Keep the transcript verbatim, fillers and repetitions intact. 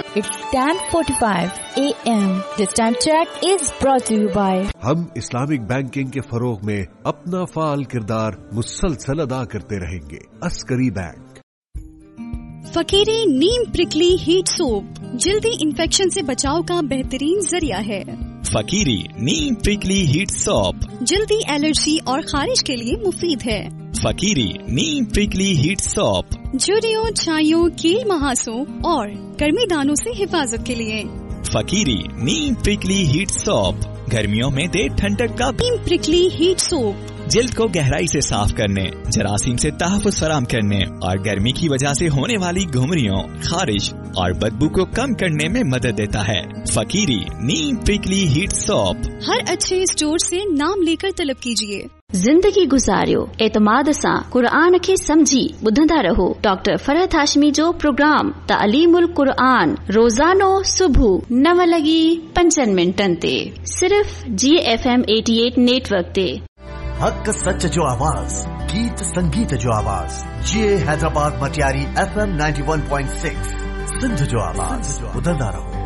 It's ten forty-five a m. This time check is brought to you by ہم Islamic banking کے فروغ میں اپنا فعال کردار مسلسل ادا کرتے رہیں گے. عسکری بینک. فقیری نیم پرکلی ہیٹ سوپ جلدی انفیکشن سے بچاؤ کا بہترین ذریعہ ہے. فقیری نیم پرکلی ہیٹ سوپ جلدی الرجی اور خارش کے لیے مفید ہے. فقیری نیم پرکلی ہیٹ سوپ جھریوں، چھائیوں، کیل مہاسوں اور گرمی دانوں سے حفاظت کے لیے. فقیری نیم پرکلی ہیٹ سوپ گرمیوں میں دے ٹھنڈک کا. نیم پرکلی ہیٹ سوپ جلد کو گہرائی سے صاف کرنے، جراثیم سے تحفظ فراہم کرنے اور گرمی کی وجہ سے ہونے والی گھمریوں، خارش اور بدبو کو کم کرنے میں مدد دیتا ہے. فقیری نیم پرکلی ہیٹ سوپ ہر اچھے اسٹور سے نام لے کر طلب کیجیے. زندگی گزاریو اعتماد سان قرآن کے سمجھی بدھندا رہو. ڈاکٹر فرحت ہاشمی جو پروگرام تعلیم القرآن روزانو صبح نو لگی پنجن منٹن تے صرف جی F M eighty eight net work تے. حق سچ جو آواز، گیت سنگیت جو آواز، جے Hyderabad Matiari F M ninety one point six Sindh جو آواز. بدھندا رہو.